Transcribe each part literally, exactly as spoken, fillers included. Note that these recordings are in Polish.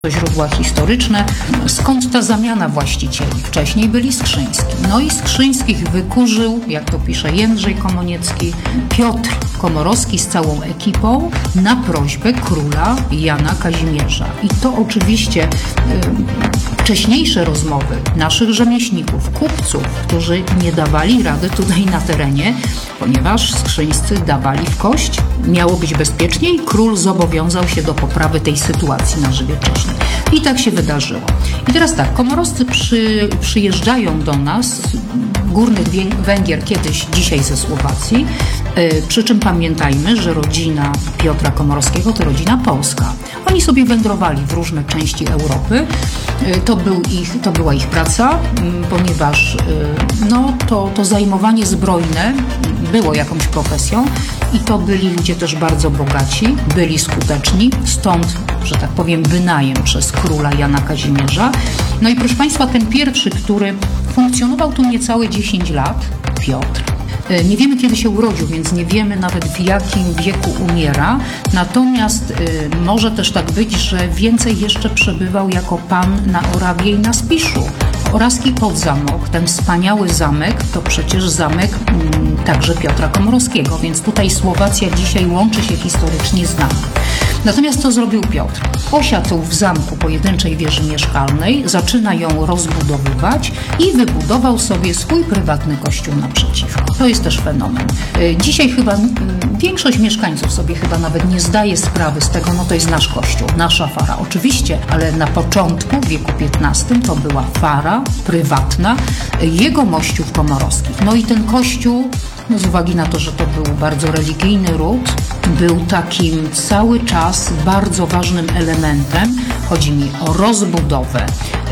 źródła historyczne, skąd ta zamiana właścicieli. Wcześniej byli Skrzyński. No i Skrzyńskich wykurzył, jak to pisze Jędrzej Komoniecki, Piotr Komorowski z całą ekipą na prośbę króla Jana Kazimierza. I to oczywiście y, wcześniejsze rozmowy naszych rzemieślników, kupców, którzy nie dawali rady tutaj na terenie, ponieważ Skrzyńscy dawali w kość, miało być bezpiecznie i król zobowiązał się do poprawy tej sytuacji na Żywie Czesznej. I tak się wydarzyło. I teraz tak, Komorowscy przy, przyjeżdżają do nas, Górnych Węgier, kiedyś, dzisiaj ze Słowacji, yy, przy czym pamiętajmy, że rodzina Piotra Komorowskiego to rodzina polska. Oni sobie wędrowali w różne części Europy. Yy, to, był ich, to była ich praca, yy, ponieważ yy, no, to, to zajmowanie zbrojne było jakąś profesją i to byli ludzie też bardzo bogaci, byli skuteczni, stąd, że tak powiem, wynajem przez króla Jana Kazimierza. No i proszę Państwa, ten pierwszy, który funkcjonował tu niecałe dziesięć lat, Piotr. Nie wiemy, kiedy się urodził, więc nie wiemy nawet, w jakim wieku umiera. Natomiast y, może też tak być, że więcej jeszcze przebywał jako pan na Orawie i na Spiszu. Oraski Podzamek, ten wspaniały zamek, to przecież zamek mm, także Piotra Komorowskiego, więc tutaj Słowacja dzisiaj łączy się historycznie z nami. Natomiast co zrobił Piotr? Osiadł w zamku pojedynczej wieży mieszkalnej, zaczyna ją rozbudowywać i wybudował sobie swój prywatny kościół naprzeciwko. To jest też fenomen. Dzisiaj chyba większość mieszkańców sobie chyba nawet nie zdaje sprawy z tego, no to jest nasz kościół, nasza fara. Oczywiście, ale na początku, w wieku piętnastym to była fara prywatna jego mościów komorowskich. No i ten kościół, no z uwagi na to, że to był bardzo religijny ród, był takim cały czas bardzo ważnym elementem. Chodzi mi o rozbudowę,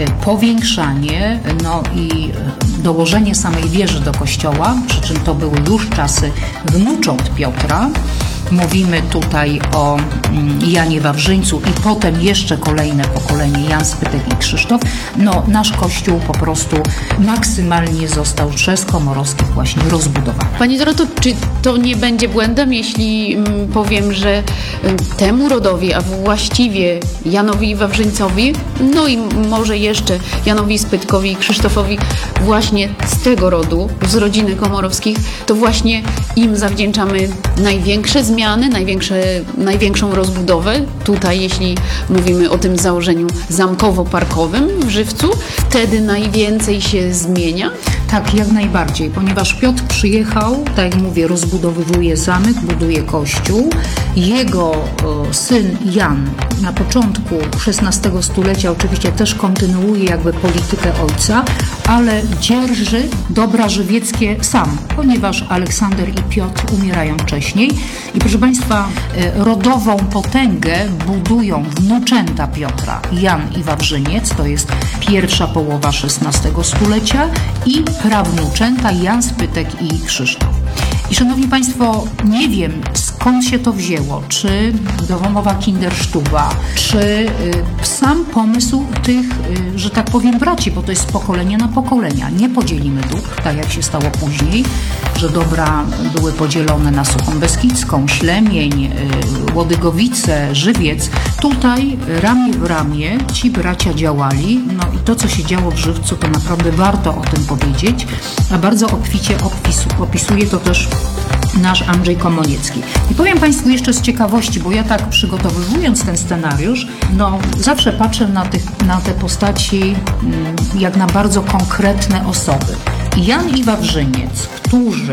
powiększanie, no i dołożenie samej wieży do kościoła, przy czym to były już czasy wnucząt Piotra. Mówimy tutaj o Janie Wawrzyńcu i potem jeszcze kolejne pokolenie, Jan Spytek i Krzysztof. No, nasz kościół po prostu maksymalnie został przez Komorowskich właśnie rozbudowany. Pani Doroto, czy to nie będzie błędem, jeśli mm, powiem, że y, temu rodowi, a właściwie Janowi Wawrzyńcowi, no i może jeszcze Janowi Spytkowi i Krzysztofowi właśnie z tego rodu, z rodziny Komorowskich, to właśnie im zawdzięczamy największe zmiany, Zmiany, największe, największą rozbudowę. Tutaj, jeśli mówimy o tym założeniu zamkowo-parkowym w Żywcu, wtedy najwięcej się zmienia? Tak, jak najbardziej, ponieważ Piotr przyjechał, tak jak mówię, rozbudowywuje zamek, buduje kościół. Jego o, syn Jan na początku szesnastego stulecia oczywiście też kontynuuje jakby politykę ojca, ale dzierży dobra żywieckie sam, ponieważ Aleksander i Piotr umierają wcześniej. I proszę Państwa, rodową potęgę budują wnuczęta Piotra, Jan i Wawrzyniec, to jest pierwsza połowa szesnastego stulecia, i prawnuczęta Jan Spytek i Krzysztof. I szanowni Państwo, nie wiem, skąd się to wzięło, czy domowa kindersztuba, czy y, sam pomysł tych, y, że tak powiem, braci, bo to jest z pokolenia na pokolenia. Nie podzielimy dóbr, tak jak się stało później, że dobra były podzielone na Suchą Beskidzką, Ślemień, y, Łodygowice, Żywiec. Tutaj ramię w ramię ci bracia działali, no i to, co się działo w Żywcu, to naprawdę warto o tym powiedzieć, a bardzo obficie opisu, opisuje to też nasz Andrzej Komoniecki. I powiem Państwu jeszcze z ciekawości, bo ja tak przygotowując ten scenariusz, no zawsze patrzę na, tych, na te postaci jak na bardzo konkretne osoby. Jan i Wawrzyniec, którzy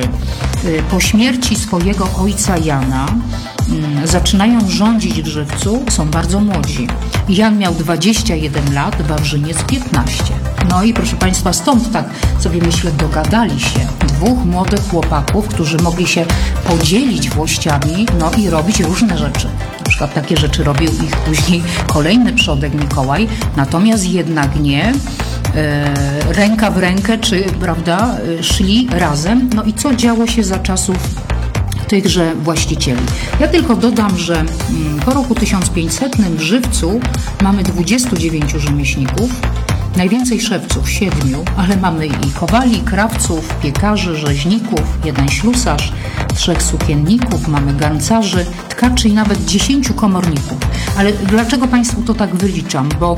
po śmierci swojego ojca Jana zaczynają rządzić w Żywcu, są bardzo młodzi. Jan miał dwadzieścia jeden lat, Wawrzyniec piętnaście. No i proszę Państwa, stąd tak sobie myślę, dogadali się dwóch młodych chłopaków, którzy mogli się podzielić włościami, no i robić różne rzeczy. Na przykład takie rzeczy robił ich później kolejny przodek Mikołaj, natomiast jednak nie e, ręka w rękę, czy prawda, szli razem. No i co działo się za czasów tychże właścicieli. Ja tylko dodam, że po roku tysiąc pięćsetnym w Żywcu mamy dwudziestu dziewięciu rzemieślników, Najwięcej szewców, siedmiu, ale mamy i kowali, krawców, piekarzy, rzeźników, jeden ślusarz, trzech sukienników, mamy garncarzy, tkaczy i nawet dziesięciu komorników. Ale dlaczego Państwu to tak wyliczam? Bo